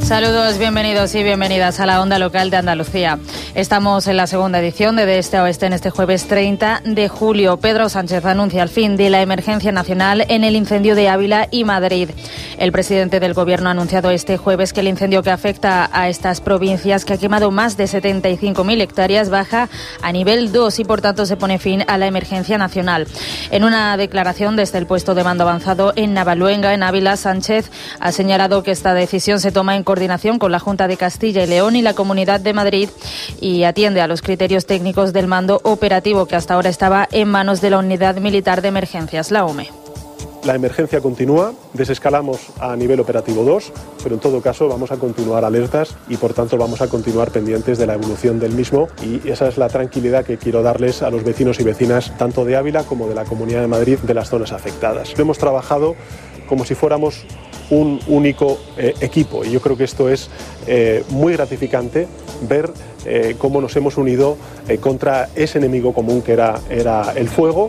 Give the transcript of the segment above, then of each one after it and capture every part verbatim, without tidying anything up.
Saludos, bienvenidos y bienvenidas a la Onda Local de Andalucía. Estamos en la segunda edición de De Este a Oeste en este jueves treinta de julio. Pedro Sánchez anuncia el fin de la emergencia nacional en el incendio de Ávila y Madrid. El presidente del Gobierno ha anunciado este jueves que el incendio que afecta a estas provincias, que ha quemado más de setenta y cinco mil hectáreas, baja a nivel dos y por tanto se pone fin a la emergencia nacional. En una declaración desde el puesto de mando avanzado en Navaluenga, en Ávila, Sánchez ha señalado que esta decisión se toma en coordinación con la Junta de Castilla y León y la Comunidad de Madrid y atiende a los criterios técnicos del mando operativo que hasta ahora estaba en manos de la Unidad Militar de Emergencias, la U M E. La emergencia continúa, desescalamos a nivel operativo dos, pero en todo caso vamos a continuar alertas y por tanto vamos a continuar pendientes de la evolución del mismo, y esa es la tranquilidad que quiero darles a los vecinos y vecinas tanto de Ávila como de la Comunidad de Madrid, de las zonas afectadas. Hemos trabajado como si fuéramos un único eh, equipo y yo creo que esto es eh, muy gratificante ver eh, cómo nos hemos unido eh, contra ese enemigo común que era, era el fuego.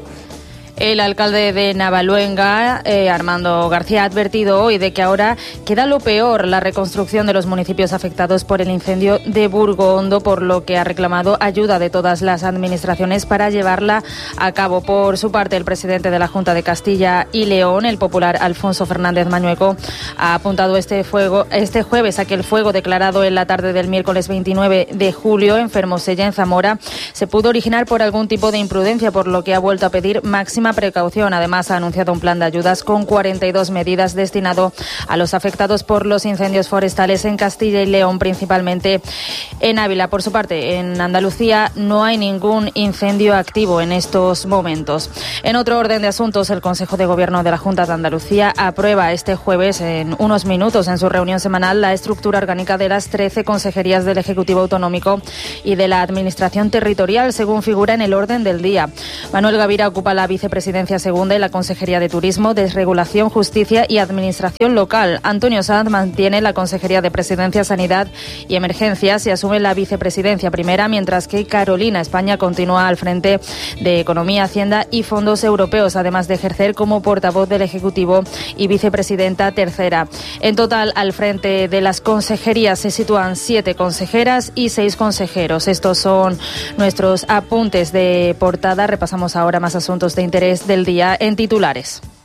El alcalde de Navaluenga, eh, Armando García, ha advertido hoy de que ahora queda lo peor, la reconstrucción de los municipios afectados por el incendio de Burgondo, por lo que ha reclamado ayuda de todas las administraciones para llevarla a cabo. Por su parte, el presidente de la Junta de Castilla y León, el popular Alfonso Fernández Mañueco, ha apuntado este, fuego, este jueves a que el fuego declarado en la tarde del miércoles veintinueve de julio en Fermosella, en Zamora, se pudo originar por algún tipo de imprudencia, por lo que ha vuelto a pedir máxima precaución. Además, ha anunciado un plan de ayudas con cuarenta y dos medidas destinado a los afectados por los incendios forestales en Castilla y León, principalmente en Ávila. Por su parte, en Andalucía no hay ningún incendio activo en estos momentos. En otro orden de asuntos, el Consejo de Gobierno de la Junta de Andalucía aprueba este jueves, en unos minutos, en su reunión semanal, la estructura orgánica de las trece consejerías del Ejecutivo Autonómico y de la Administración Territorial, según figura en el orden del día. Manuel Gavira ocupa la vicepresidencia segunda y la Consejería de Turismo, Desregulación, Justicia y Administración Local. Antonio Sanz mantiene la Consejería de Presidencia, Sanidad y Emergencias y asume la vicepresidencia primera, mientras que Carolina España continúa al frente de Economía, Hacienda y Fondos Europeos, además de ejercer como portavoz del Ejecutivo y vicepresidenta tercera. En total, al frente de las consejerías se sitúan siete consejeras y seis consejeros. Estos son nuestros apuntes de portada. Repasamos ahora más asuntos de interés del día en titulares.